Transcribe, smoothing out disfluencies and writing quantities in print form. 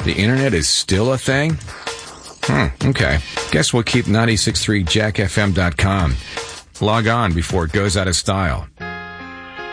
The internet is still a thing? Okay. Guess we'll keep 96.3jackfm.com. Log on before it goes out of style.